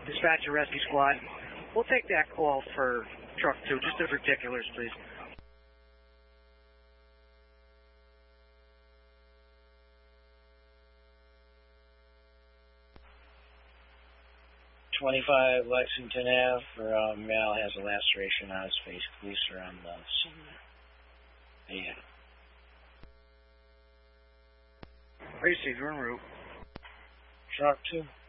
Dispatch a rescue squad. We'll take that call for truck 2, just the particulars, please. .25 Lexington Ave for male has a laceration on his face. Police are on the scene. Yeah. Received, you're en route. Truck 2.